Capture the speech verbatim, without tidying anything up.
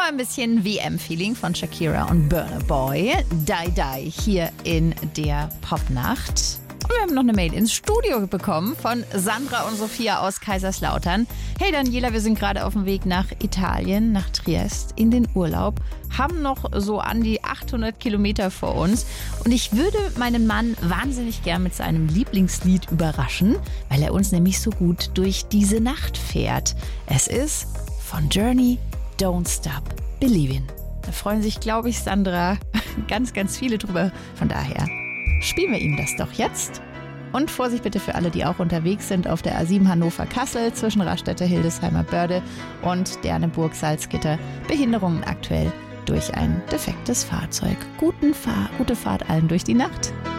ein bisschen W M-Feeling von Shakira und Burna Boy. Die Die hier in der Popnacht. Und wir haben noch eine Mail ins Studio bekommen von Sandra und Sophia aus Kaiserslautern. Hey Daniela, wir sind gerade auf dem Weg nach Italien, nach Triest, in den Urlaub. Haben noch so an die achthundert Kilometer vor uns. Und ich würde meinen Mann wahnsinnig gern mit seinem Lieblingslied überraschen, weil er uns nämlich so gut durch diese Nacht fährt. Es ist von Journey, Don't Stop Believin'. Da freuen sich, glaube ich, Sandra, ganz, ganz viele drüber. Von daher spielen wir ihm das doch jetzt. Und Vorsicht bitte für alle, die auch unterwegs sind auf der A sieben Hannover-Kassel zwischen Raststätte, Hildesheimer Börde und Derneburg-Salzgitter. Behinderungen aktuell durch ein defektes Fahrzeug. Guten Fahr- gute Fahrt allen durch die Nacht.